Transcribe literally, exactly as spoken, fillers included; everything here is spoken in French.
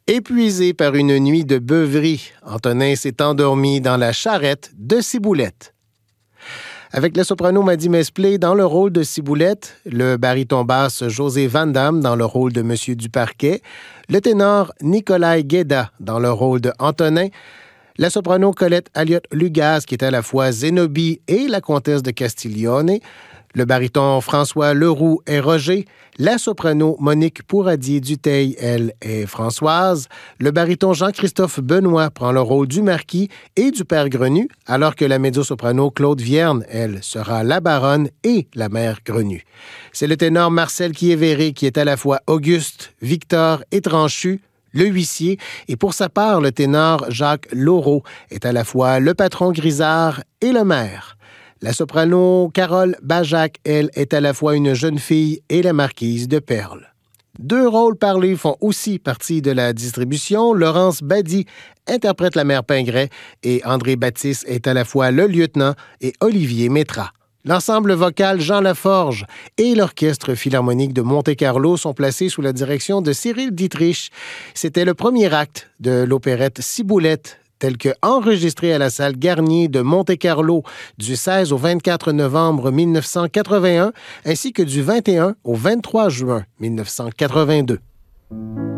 Épuisé par une nuit de beuverie, Antonin s'est endormi dans la charrette de Ciboulette. Avec la soprano Maddy Mesplé dans le rôle de Ciboulette, le baryton basse José Van Damme dans le rôle de Monsieur Duparquet, le ténor Nikolai Guéda dans le rôle de Antonin, la soprano Colette Alliot-Lugaz qui est à la fois Zénobie et la comtesse de Castiglione, le baryton François Leroux et Roger, la soprano Monique Pourradier-Dutheil, elle est Françoise, le baryton Jean-Christophe Benoît prend le rôle du marquis et du père Grenu, alors que la mezzo-soprano Claude Vierne, elle, sera la baronne et la mère Grenu. C'est le ténor Marcel Quiévéré qui est à la fois Auguste, Victor et Tranchu, le huissier, et pour sa part, le ténor Jacques Laureau est à la fois le patron Grisard et le maire. La soprano Carole Bajac, elle, est à la fois une jeune fille et la marquise de Perles. Deux rôles parlés font aussi partie de la distribution. Laurence Bady interprète la mère Pingret et André Baptiste est à la fois le lieutenant et Olivier Métra. L'ensemble vocal Jean Laforge et l'Orchestre philharmonique de Monte-Carlo sont placés sous la direction de Cyril Dietrich. C'était le premier acte de l'opérette Ciboulette, tel que enregistré à la salle Garnier de Monte-Carlo du seize au vingt-quatre novembre mille neuf cent quatre-vingt-un, ainsi que du vingt et un au vingt-trois juin mille neuf cent quatre-vingt-deux.